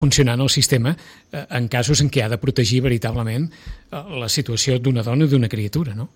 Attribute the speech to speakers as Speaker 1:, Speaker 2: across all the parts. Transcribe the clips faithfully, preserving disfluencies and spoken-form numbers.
Speaker 1: funcionant el sistema en casos en què ha de protegir veritablement la situació d'una dona o d'una criatura, no?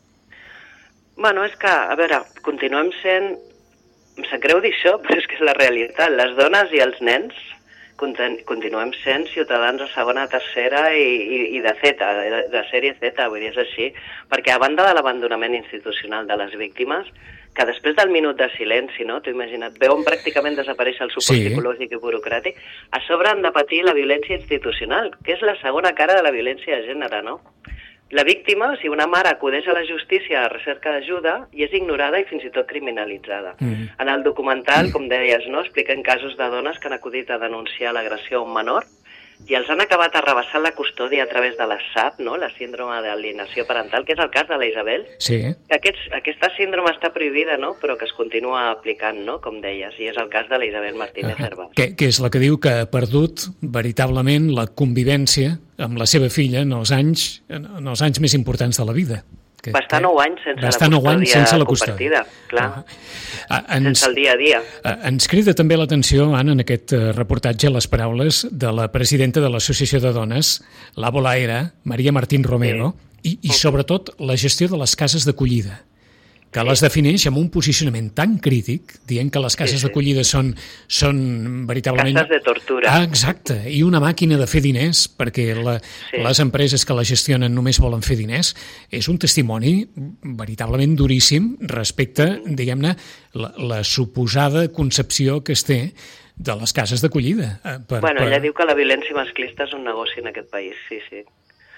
Speaker 2: Bueno, és que, a veure, continuem sent... Em sap greu dir això, però és que és la realitat. Les dones i els nens continuem sent ciutadans de segona, tercera i, i, i de Z, de, de sèrie Z, vull dir, és així. Perquè a banda de l'abandonament institucional de les víctimes, que després del minut de silenci, no? T'ho imagina't, veuen pràcticament desaparèixer el suport sí. psicològic i burocràtic, a sobre han de patir la violència institucional, que és la segona cara de la violència de gènere, no? La víctima, o sigui, una mare acudeix a la justícia a recerca d'ajuda i és ignorada i fins i tot criminalitzada. Mm. En el documental, com deies, no, expliquen casos de dones que han acudit a denunciar l'agressió a un menor i els han acabat arrabassant la custòdia a través de la S A P, no? La síndrome d'alienació parental, que és el cas de la Isabel.
Speaker 1: Sí.
Speaker 2: Aquests, aquesta síndrome està prohibida, no? Però que es continua aplicant, no? Com deies, i és el cas de la Isabel Martínez Hervás.
Speaker 1: Que, que és la que diu que ha perdut veritablement la convivència amb la seva filla en els anys, en els anys més importants de la vida.
Speaker 2: Que, va estar nou anys sense
Speaker 1: la
Speaker 2: custòdia
Speaker 1: anys sense la custòdia.
Speaker 2: Clar,
Speaker 1: uh, ens,
Speaker 2: sense el dia a dia.
Speaker 1: Uh, ens crida també l'atenció, Anna, en aquest uh, reportatge, les paraules de la presidenta de l'Associació de Dones, la Bolaera, Maria Martín Romero, sí. i, i sobretot la gestió de les cases d'acollida, que sí. les defineix amb un posicionament tan crític, dient que les cases sí, sí. d'acollida són, són veritablement...
Speaker 2: Cases de tortura.
Speaker 1: Ah, exacte, i una màquina de fer diners, perquè la, sí. les empreses que la gestionen només volen fer diners. És un testimoni veritablement duríssim respecte, mm. diguem-ne, la, la suposada concepció que es té de les cases d'acollida.
Speaker 2: Per, bueno, per... ella diu que la violència masclista és un negoci en aquest país, sí, sí.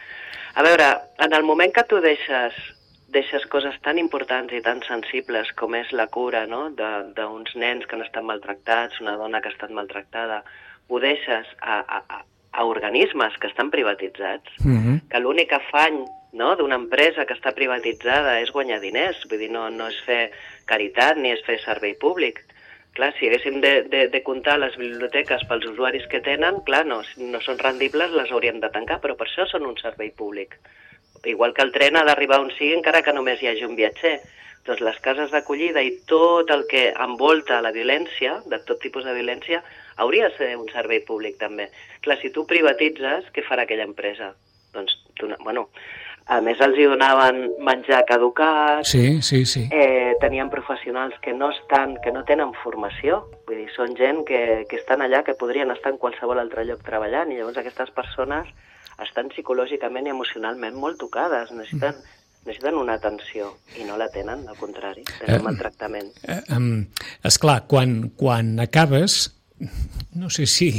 Speaker 2: A veure, en el moment que tu deixes... deixes coses tan importants i tan sensibles com és la cura, no?, d'uns nens que han estat maltractats, una dona que ha estat maltractada, ho deixes a, a, a organismes que estan privatitzats, mm-hmm. que l'únic afany, no?, d'una empresa que està privatitzada és guanyar diners, vull dir, no, no és fer caritat ni és fer servei públic. Clar, si haguéssim de, de, de comptar les biblioteques pels usuaris que tenen, clar, no, no són rendibles, les hauríem de tancar, però per això són un servei públic. Igual que el tren ha d'arribar on sigui, encara que només hi hagi un viatger. Doncs les cases d'acollida i tot el que envolta la violència, de tot tipus de violència, hauria de ser un servei públic també. Clar, si tu privatitzes, què farà aquella empresa? Doncs, tu, bueno, a més els hi donaven menjar caducat,
Speaker 1: sí, sí, sí.
Speaker 2: Eh, tenien professionals que no estan, que no tenen formació, vull dir, són gent que, que estan allà, que podrien estar en qualsevol altre lloc treballant, i llavors aquestes persones estan psicològicament i emocionalment molt tocades, necessiten, necessiten una atenció i no la tenen, al contrari, tenen eh, maltractament.
Speaker 1: Eh, eh, esclar, quan, quan acabes, no sé si...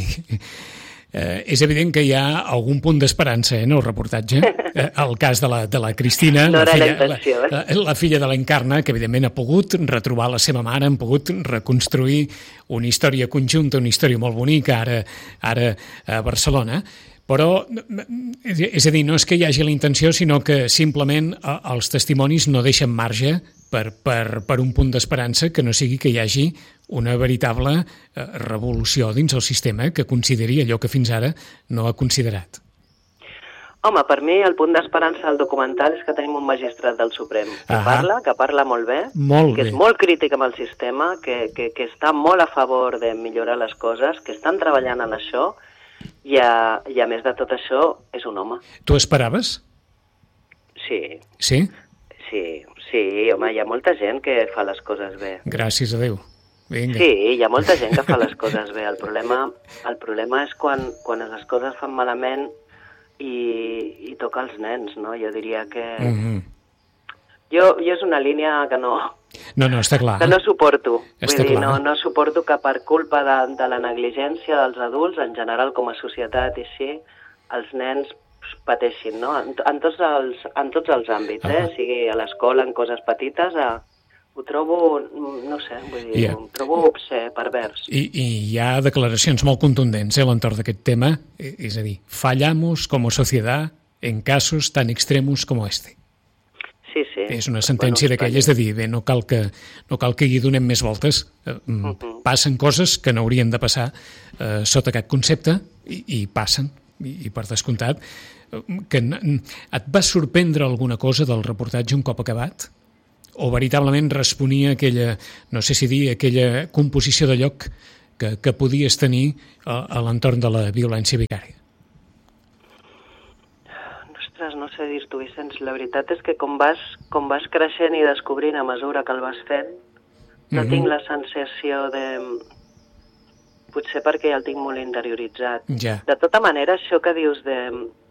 Speaker 1: Eh, és evident que hi ha algun punt d'esperança eh, en el reportatge. Eh, el cas de la, de la Cristina,
Speaker 2: no
Speaker 1: la, filla,
Speaker 2: la, intenció, eh?
Speaker 1: la, la filla de l'Encarna, que evidentment ha pogut retrobar la seva mare, han pogut reconstruir una història conjunta, una història molt bonica ara, ara a Barcelona. Però, és a dir, no és que hi hagi la intenció, sinó que simplement els testimonis no deixen marge per, per, per un punt d'esperança que no sigui que hi hagi una veritable revolució dins el sistema que consideri allò que fins ara no ha considerat.
Speaker 2: Home, per mi el punt d'esperança del documental és que tenim un magistrat del Suprem que Ahà. parla, que parla molt bé,
Speaker 1: molt
Speaker 2: que
Speaker 1: bé.
Speaker 2: és molt crític amb el sistema, que, que, que està molt a favor de millorar les coses, que estan treballant en això, I a, i a més de tot això, és un home.
Speaker 1: Tu esperaves?
Speaker 2: Sí.
Speaker 1: Sí?
Speaker 2: Sí, sí, home, hi ha molta gent que fa les coses bé.
Speaker 1: Gràcies a Déu. Vinga.
Speaker 2: Sí, hi ha molta gent que fa les coses bé. El problema, el problema és quan, quan les coses fan malament i, i toca els nens, no? Jo diria que... Mm-hmm. Jo, jo és una línia que no...
Speaker 1: No, no, està clar.
Speaker 2: Que no suporto.
Speaker 1: Està
Speaker 2: Vull dir,
Speaker 1: clar.
Speaker 2: no, no suporto que per culpa de, de la negligència dels adults, en general com a societat i així, els nens pateixin, no? En, en, tots, els, en tots els àmbits, eh? Uh-huh. Sigui a l'escola, en coses petites, a... ho trobo, no sé, vull dir, yeah. ho trobo obscè, pervers.
Speaker 1: I, I hi ha declaracions molt contundents eh, a l'entorn d'aquest tema, és a dir, fallamos como sociedad en casos tan extremos como este.
Speaker 2: Sí, sí.
Speaker 1: És una sentència bueno, d'aquelles de dir, bé, no cal que, no cal que hi donem més voltes, uh, uh-huh. passen coses que no haurien de passar uh, sota aquest concepte i, i passen, i, i per descomptat, uh, que et va sorprendre alguna cosa del reportatge un cop acabat? O veritablement responia aquella, no sé si dir, aquella composició de lloc que, que podies tenir a, a l'entorn de la violència vicària?
Speaker 2: Ostres, no sé dir-t'ho, Vicenç. La veritat és que com vas, com vas creixent i descobrint a mesura que el vas fent, no mm-hmm. tinc la sensació de... Potser perquè ja el tinc molt interioritzat.
Speaker 1: Ja.
Speaker 2: De tota manera, això que dius de...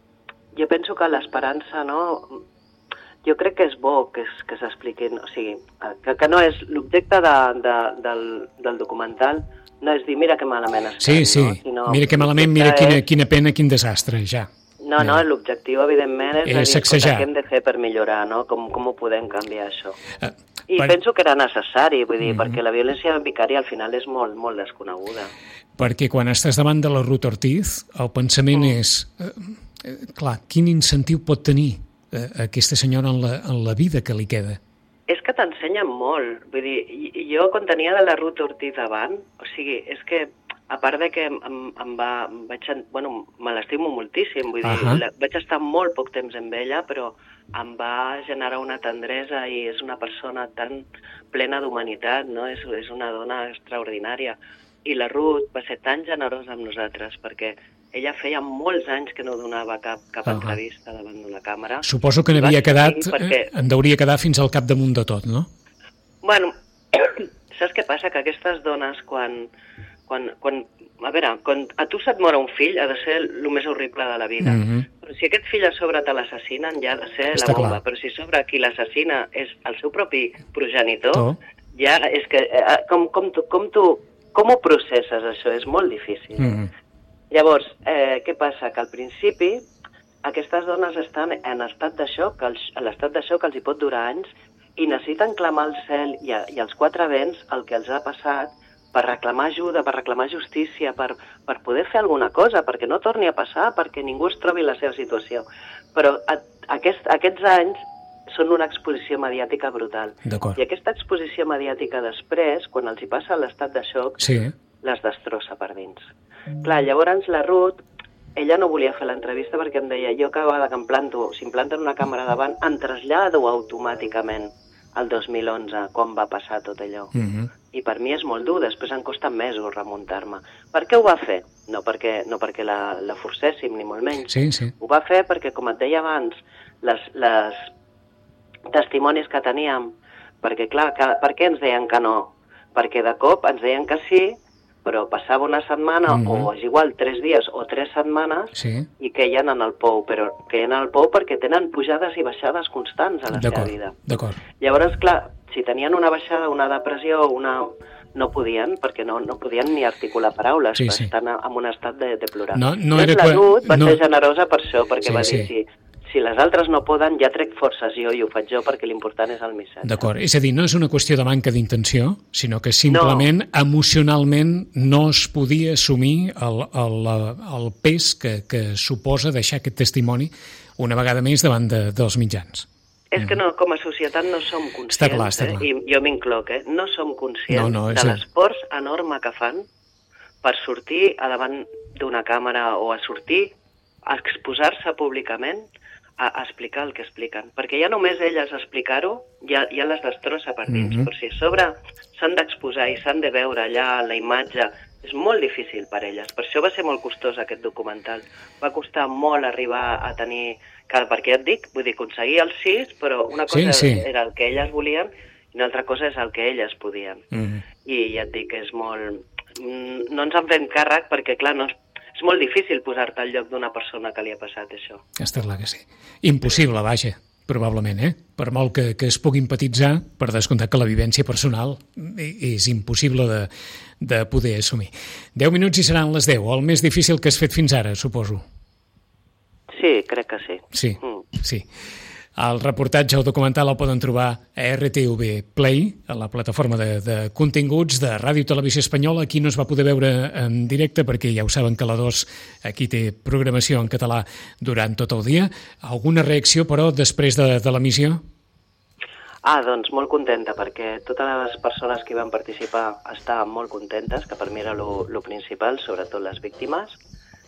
Speaker 2: Jo penso que l'esperança, no... Jo crec que és bo que, es, que s'expliquin, o sigui, que, que no és l'objecte de, de, del, del documental, no és dir, mira que malament estem,
Speaker 1: sí, sí.
Speaker 2: no? Sinó,
Speaker 1: mira que malament, mira quina, quina pena, quin desastre, ja.
Speaker 2: No, no, l'objectiu, evidentment, és,
Speaker 1: és
Speaker 2: dir,
Speaker 1: sacsejar.
Speaker 2: Què hem de fer per millorar, no? Com, com ho podem canviar, això.
Speaker 1: Uh,
Speaker 2: I
Speaker 1: per...
Speaker 2: penso que era necessari, vull dir, mm-hmm. perquè la violència vicària al final és molt, molt desconeguda.
Speaker 1: Perquè quan estàs davant de la Ruth Ortiz, el pensament mm. és, eh, eh, clar, quin incentiu pot tenir eh, aquesta senyora en la, en la vida que li queda?
Speaker 2: És que t'ensenya molt. Vull dir, jo quan tenia de la Ruth Ortiz davant, o sigui, és que a part de que em, em va, vaig, bueno, me l'estimo moltíssim, vull dir, uh-huh. la, vaig estar molt poc temps amb ella, però em va generar una tendresa i és una persona tan plena d'humanitat, no? És, és una dona extraordinària. I la Ruth va ser tan generosa amb nosaltres perquè ella feia molts anys que no donava cap, cap uh-huh. entrevista davant d'una càmera.
Speaker 1: Suposo que n'havia quedat,
Speaker 2: perquè...
Speaker 1: eh, en hauria quedar fins al capdamunt de tot, no?
Speaker 2: Bueno, saps què passa? Que aquestes dones, quan... Quan, quan, a veure, quan a tu se't mor un fill ha de ser el més horrible de la vida. Mm-hmm. Però si aquest fill a sobre te l'assassinen ja ha de ser Està la bomba. Clar. Però si a sobre qui l'assassina és el seu propi progenitor, oh. ja és que com, com, tu, com, tu, com ho processes això? És molt difícil. Mm-hmm. Llavors, eh, què passa? Que al principi aquestes dones estan en estat de xoc, l'estat de xoc els hi pot durar anys i necessiten clamar al cel i, a, i als quatre vents el que els ha passat per reclamar ajuda, per reclamar justícia, per, per poder fer alguna cosa, perquè no torni a passar, perquè ningú es trobi en la seva situació. Però a, aquest, aquests anys són una exposició mediàtica brutal. I aquesta exposició mediàtica després, quan els hi passa l'estat de xoc, sí. les destrossa per dins. Mm. Clar, llavors la Ruth, ella no volia fer l'entrevista perquè em deia jo cada vegada que em planto, si em planten una càmera davant, em trasllado automàticament al dos mil onze, quan va passar tot allò. Mm-hmm. I per mi és molt dur, després em costa mesos remuntar-me. Per què ho va fer? No perquè, no perquè la, la forcéssim, ni molt menys.
Speaker 1: Sí, sí.
Speaker 2: Ho va fer perquè, com et deia abans, les, les testimonis que teníem, perquè clar, que, per què ens deien que no? Perquè de cop ens deien que sí, però passava una setmana, mm-hmm. o és igual, tres dies o tres setmanes, sí. i queien en el pou, però queien en el pou perquè tenen pujades i baixades constants a la seva vida.
Speaker 1: D'acord.
Speaker 2: Llavors, clar, si tenien una baixada, una depressió, una... no podien, perquè no, no podien ni articular paraules, sí, sí. estan en un estat de, de plorar.
Speaker 1: No, no era
Speaker 2: la Ruth va
Speaker 1: no...
Speaker 2: ser generosa per això, perquè sí, va dir,
Speaker 1: sí.
Speaker 2: si, si les altres no poden, ja trec forces jo i ho faig jo, perquè l'important és el missatge.
Speaker 1: D'acord, és a dir, no és una qüestió de manca d'intenció, sinó que simplement no. emocionalment no es podia assumir el, el, el pes que, que suposa deixar aquest testimoni una vegada més davant de, dels mitjans.
Speaker 2: És que no, com a societat no som conscients,
Speaker 1: està clar, està clar.
Speaker 2: Eh? I jo m'incloc, eh? No som conscients
Speaker 1: no, no,
Speaker 2: de l'esforç enorme que fan per sortir a davant d'una càmera o a sortir, a exposar-se públicament, a, a explicar el que expliquen. Perquè ja només elles explicar-ho ja, ja les destrossa per dins, mm-hmm. però si a sobre s'han d'exposar i s'han de veure allà la imatge, és molt difícil per elles. Per això va ser molt costós aquest documental. Va costar molt arribar a tenir... Perquè ja et dic, vull dir, aconseguir els sis, però una cosa sí, sí. era el que elles volien i una altra cosa és el que elles podien. Mm. I ja et dic, és molt... No ens en fem càrrec perquè, clar, no és... és molt difícil posar-te al lloc d'una persona que li ha passat això.
Speaker 1: Està clar que sí. Impossible, vaja, probablement, eh? Per molt que, que es pugui empatitzar, per descomptat que la vivència personal és impossible de, de poder assumir. Deu minuts i seran les deu, el més difícil que has fet fins ara, suposo.
Speaker 2: Sí, crec que sí.
Speaker 1: Sí, mm. sí. El reportatge, el documental, el poden trobar a R T V Play, a la plataforma de, de continguts de Ràdio i Televisió Espanyola. Aquí no es va poder veure en directe perquè ja ho saben que la dos aquí té programació en català durant tot el dia. Alguna reacció, però, després de, de l'emissió?
Speaker 2: Ah, doncs molt contenta, perquè totes les persones que hi van participar estaven molt contentes, que per mi era lo, lo principal, sobretot les víctimes.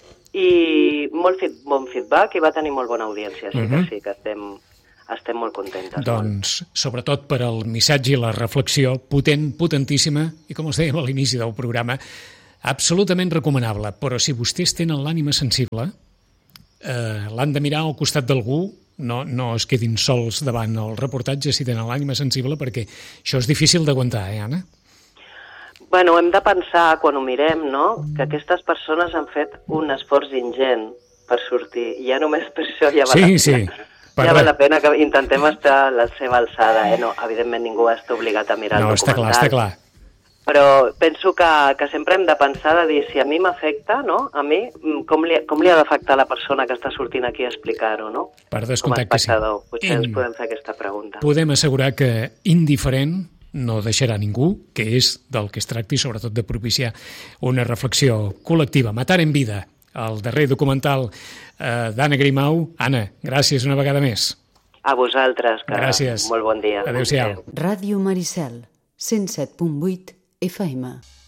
Speaker 2: I molt fit, bon feedback i va tenir molt bona audiència, així uh-huh. que sí, que estem, estem molt contentes.
Speaker 1: Doncs, molt. Sobretot per al missatge i la reflexió potent, potentíssima, i com us dèiem a l'inici del programa, absolutament recomanable, però si vostès tenen l'ànima sensible, eh, l'han de mirar al costat d'algú, no, no es quedin sols davant el reportatge si tenen l'ànima sensible, perquè això és difícil d'aguantar, eh, Anna?
Speaker 2: Bueno, hem de pensar, quan ho mirem, no?, que aquestes persones han fet un esforç ingent per sortir. Ja només per això ja val,
Speaker 1: sí,
Speaker 2: la,
Speaker 1: sí.
Speaker 2: ja, ja val la pena que intentem estar a la seva alçada. Eh? No, evidentment ningú està obligat a mirar
Speaker 1: no,
Speaker 2: el documental. No, està clar, està clar. Però penso que, que sempre hem de pensar de dir, si a mi m'afecta, no? A mi, com li, com li ha d'afectar a la persona que està sortint aquí a explicar-ho, no?
Speaker 1: Per descomptat que sí.
Speaker 2: Potser ens podem fer aquesta pregunta.
Speaker 1: Podem assegurar que indiferent no deixarà ningú, que és del que es tracti, sobretot de propiciar una reflexió col·lectiva. Matar en vida, el darrer documental eh, d'Anna Grimau. Anna, gràcies una vegada més.
Speaker 2: A vosaltres, que
Speaker 1: gràcies.
Speaker 2: Molt bon dia.
Speaker 1: Adéu-siau.
Speaker 3: Ràdio Maricel, cent set punt vuit F M.